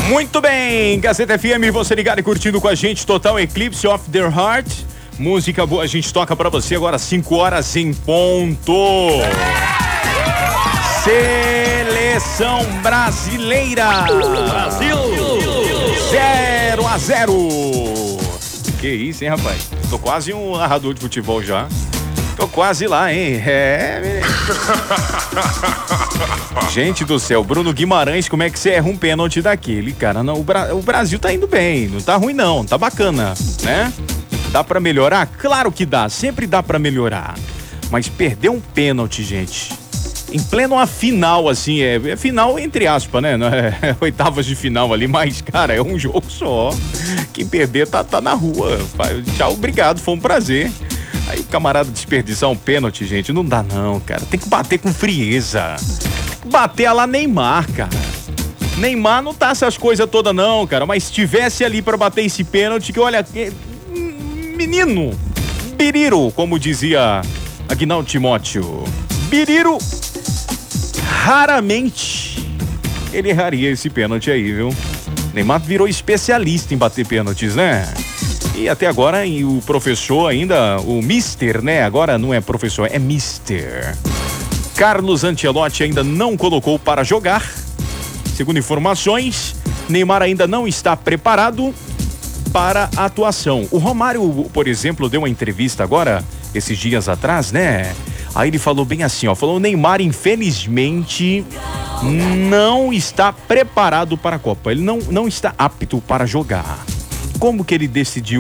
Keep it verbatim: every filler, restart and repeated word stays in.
Muito bem, Gazeta F M, você ligado e curtindo com a gente, Total Eclipse of the Heart. Música boa, a gente toca pra você agora, cinco horas em ponto. Seleção brasileira. Brasil. zero a zero. Que isso, hein, rapaz? Tô quase um narrador de futebol já. Tô quase lá, hein? É. Gente do céu, Bruno Guimarães, como é que você erra um pênalti daquele, cara? Não, o, Bra... o Brasil tá indo bem, não tá ruim não, tá bacana, né? Dá pra melhorar? Claro que dá, sempre dá pra melhorar. Mas perder um pênalti, gente, em pleno a final, assim, é, é final entre aspas, né? Não é, é oitavas de final ali, mas, cara, é um jogo só. Quem perder tá, tá na rua. Tchau, obrigado, foi um prazer. Aí o camarada desperdiçar um pênalti, gente, não dá não, cara. Tem que bater com frieza. Tem que bater a lá Neymar, cara. Neymar não tá essas coisas todas não, cara. Mas se tivesse ali pra bater esse pênalti, que olha, menino, Biriro, como dizia Aguinaldo Timóteo. Biriro, raramente ele erraria esse pênalti aí, viu? Neymar virou especialista em bater pênaltis, né? E até agora o professor ainda, o mister, né? Agora não é professor, é mister. Carlos Ancelotti ainda não colocou para jogar. Segundo informações, Neymar ainda não está preparado para a atuação. O Romário, por exemplo, deu uma entrevista agora, esses dias atrás, né? Aí ele falou bem assim, ó, falou: o Neymar, infelizmente, não está preparado para a Copa. Ele não, não está apto para jogar. Como que ele decidiu